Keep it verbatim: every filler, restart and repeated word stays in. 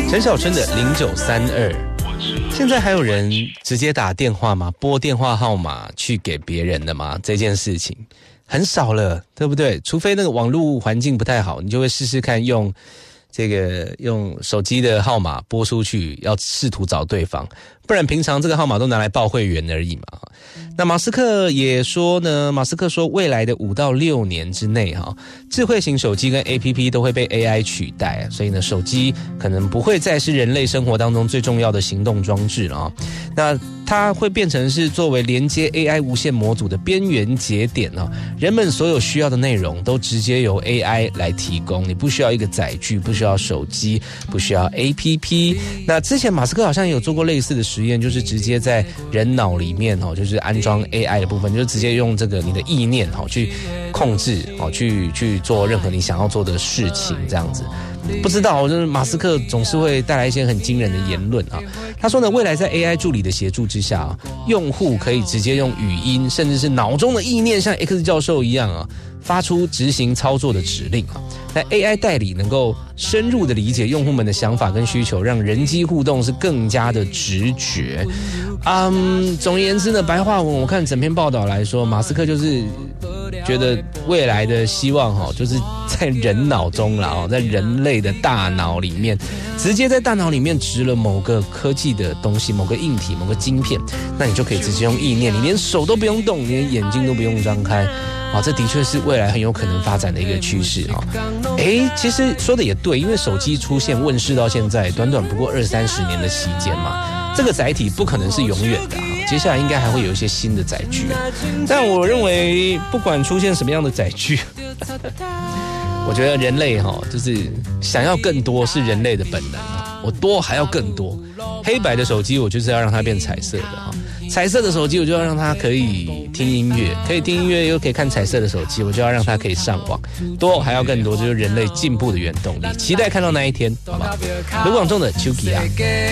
陈小春的零九三二。现在还有人直接打电话吗？拨电话号码去给别人的吗？这件事情很少了，对不对？除非那个网络环境不太好，你就会试试看用这个用手机的号码拨出去，要试图找对方，不然平常这个号码都拿来报会员而已嘛。那马斯克也说呢，马斯克说未来的五到六年之内哈，智慧型手机跟 A P P 都会被 A I 取代，所以呢，手机可能不会再是人类生活当中最重要的行动装置了啊。那它会变成是作为连接 A I 无线模组的边缘节点啊，人们所有需要的内容都直接由 A I 来提供，你不需要一个载具，不需要手机，不需要 A P P。那之前马斯克好像有做过类似的实验，就是直接在人脑里面哦，就是安装 A I 的部分，就直接用这个你的意念哦去控制哦，去去做任何你想要做的事情，这样子。不知道，就是马斯克总是会带来一些很惊人的言论啊。他说呢，未来在 A I 助理的协助之下啊，用户可以直接用语音，甚至是脑中的意念，像 X 教授一样啊，发出执行操作的指令啊。那 A I 代理能够深入的理解用户们的想法跟需求，让人机互动是更加的直觉。嗯，总而言之呢，白话文我看整篇报道来说，马斯克就是觉得未来的希望哈，就是在人脑中啦哦，在人类的大脑里面，直接在大脑里面植了某个科技的东西，某个硬体，某个晶片，那你就可以直接用意念，你连手都不用动，连眼睛都不用张开。啊，这的确是未来很有可能发展的一个趋势啊！诶，其实说的也对，因为手机出现问世到现在，短短不过二三十年的期间嘛，这个载体不可能是永远的啊，接下来应该还会有一些新的载具。但我认为，不管出现什么样的载具，我觉得人类哈，就是想要更多是人类的本能，我多还要更多。黑白的手机，我就是要让它变彩色的哈。彩色的手机，我就要让它可以听音乐，可以听音乐又可以看彩色的手机，我就要让它可以上网，多还要更多，就是人类进步的原动力。期待看到那一天，好吧？卢广仲的 Chucky 啊。